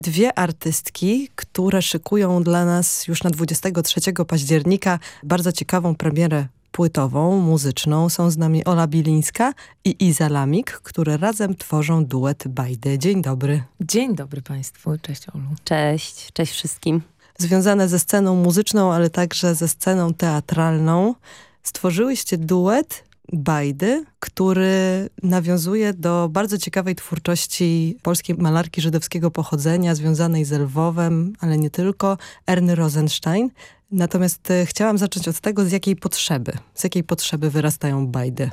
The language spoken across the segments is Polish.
Dwie artystki, które szykują dla nas już na 23 października bardzo ciekawą premierę płytową, muzyczną. Są z nami Ola Bilińska i Iza Lamik, które razem tworzą duet Bajdy. Dzień dobry. Dzień dobry Państwu. Cześć Olu. Cześć, cześć wszystkim. Związane ze sceną muzyczną, ale także ze sceną teatralną, stworzyłyście duet Bajdy, który nawiązuje do bardzo ciekawej twórczości polskiej malarki żydowskiego pochodzenia, związanej z Lwowem, ale nie tylko, Erny Rosenstein. Natomiast chciałam zacząć od tego, z jakiej potrzeby wyrastają Bajdy.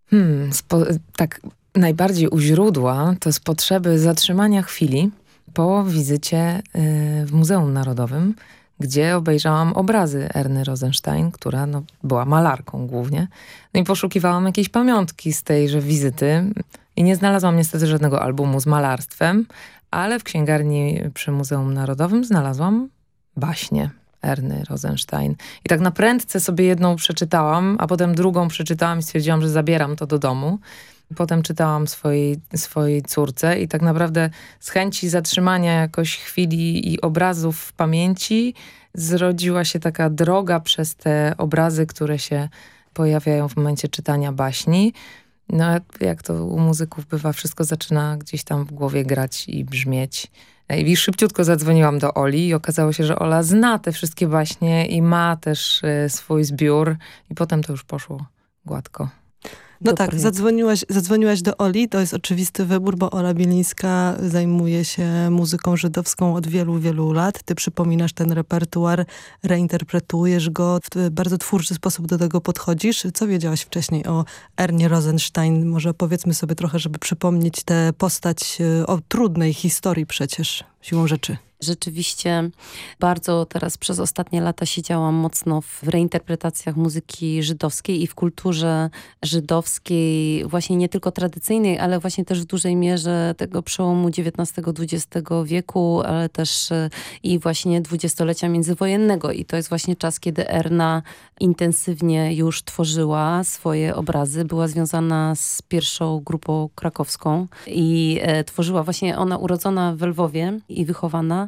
Tak najbardziej u źródła to z potrzeby zatrzymania chwili po wizycie w Muzeum Narodowym, gdzie obejrzałam obrazy Erny Rosenstein, która była malarką głównie. No i poszukiwałam jakiejś pamiątki z tejże wizyty i nie znalazłam niestety żadnego albumu z malarstwem, ale w księgarni przy Muzeum Narodowym znalazłam baśnie Erny Rosenstein. I tak na prędce sobie jedną przeczytałam, a potem drugą przeczytałam i stwierdziłam, że zabieram to do domu. Potem czytałam swojej córce i tak naprawdę z chęci zatrzymania jakoś chwili i obrazów w pamięci zrodziła się taka droga przez te obrazy, które się pojawiają w momencie czytania baśni. No jak to u muzyków bywa, wszystko zaczyna gdzieś tam w głowie grać i brzmieć. I szybciutko zadzwoniłam do Oli i okazało się, że Ola zna te wszystkie baśnie i ma też swój zbiór i potem to już poszło gładko. No tak, zadzwoniłaś do Oli, to jest oczywisty wybór, bo Ola Bilińska zajmuje się muzyką żydowską od wielu, wielu lat. Ty przypominasz ten repertuar, reinterpretujesz go, w bardzo twórczy sposób do tego podchodzisz. Co wiedziałaś wcześniej o Ernie Rosenstein? Może powiedzmy sobie trochę, żeby przypomnieć tę postać o trudnej historii przecież, siłą rzeczy. Rzeczywiście bardzo teraz przez ostatnie lata siedziałam mocno w reinterpretacjach muzyki żydowskiej i w kulturze żydowskiej, właśnie nie tylko tradycyjnej, ale właśnie też w dużej mierze tego przełomu XIX-XX wieku, ale też i właśnie dwudziestolecia międzywojennego. I to jest właśnie czas, kiedy Erna intensywnie już tworzyła swoje obrazy. Była związana z pierwszą grupą krakowską i tworzyła właśnie, ona urodzona w Lwowie i wychowana,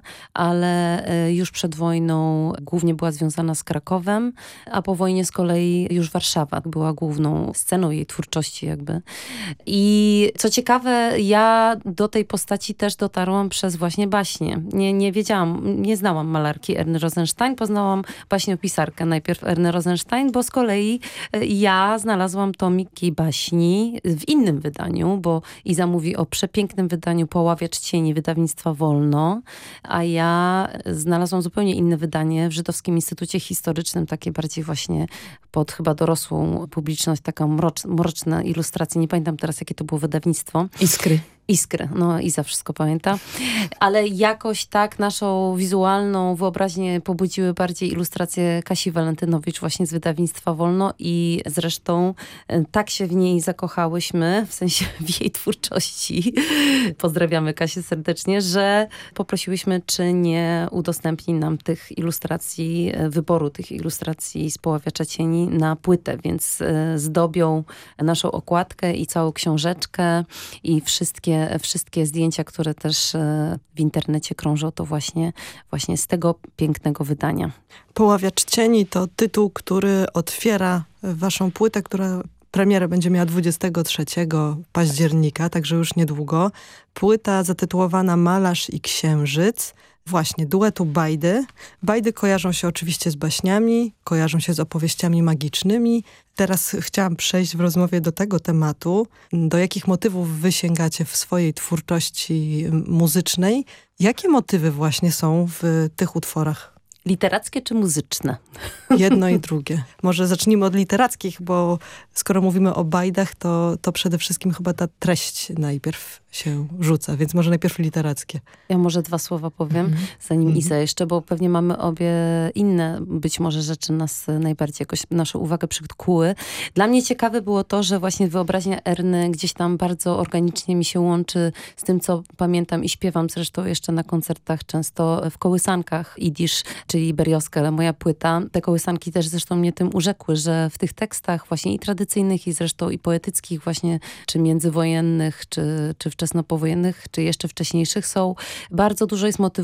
ale już przed wojną głównie była związana z Krakowem, a po wojnie z kolei już Warszawa była główną sceną jej twórczości jakby. I co ciekawe, ja do tej postaci też dotarłam przez właśnie baśnie. Nie wiedziałam, nie znałam malarki Erny Rosenstein, poznałam baśniopisarkę najpierw Ernę Rosenstein, bo z kolei ja znalazłam tomiki baśni w innym wydaniu, bo Iza mówi o przepięknym wydaniu Poławiacz cieni wydawnictwa Wolno, a ja znalazłam zupełnie inne wydanie w Żydowskim Instytucie Historycznym, takie bardziej właśnie pod chyba dorosłą publiczność, taka mroczna ilustracja. Nie pamiętam teraz, jakie to było wydawnictwo. Iskry, no Iza wszystko pamięta. Ale jakoś tak naszą wizualną wyobraźnię pobudziły bardziej ilustracje Kasi Walentynowicz właśnie z wydawnictwa Wolno i zresztą tak się w niej zakochałyśmy, w sensie w jej twórczości. Pozdrawiamy Kasię serdecznie, że poprosiłyśmy, czy nie udostępni nam tych ilustracji, wyboru tych ilustracji z Poławiacza cieni na płytę, więc zdobią naszą okładkę i całą książeczkę i wszystkie zdjęcia, które też w internecie krążą, to właśnie z tego pięknego wydania. Poławiacz cieni to tytuł, który otwiera waszą płytę, która premierę będzie miała 23 października, także już niedługo. Płyta zatytułowana Malarz i Księżyc. Właśnie, duetu Bajdy. Bajdy kojarzą się oczywiście z baśniami, kojarzą się z opowieściami magicznymi. Teraz chciałam przejść w rozmowie do tego tematu, do jakich motywów wy sięgacie w swojej twórczości muzycznej. Jakie motywy właśnie są w tych utworach? Literackie czy muzyczne? Jedno i drugie. Może zacznijmy od literackich, bo skoro mówimy o bajdach, to przede wszystkim chyba ta treść najpierw się rzuca, więc może najpierw literackie. Ja może dwa słowa powiem, zanim Iza jeszcze, bo pewnie mamy obie inne, być może rzeczy nas najbardziej jakoś naszą uwagę przykuły. Dla mnie ciekawe było to, że właśnie wyobraźnia Erny gdzieś tam bardzo organicznie mi się łączy z tym, co pamiętam i śpiewam zresztą jeszcze na koncertach, często w kołysankach Idisz, czyli Berioska, moja płyta. Te kołysanki też zresztą mnie tym urzekły, że w tych tekstach właśnie i tradycyjnych, i zresztą i poetyckich właśnie, czy międzywojennych, czy wcześniejszych, wczesnopowojennych, czy jeszcze wcześniejszych, bardzo dużo jest motywów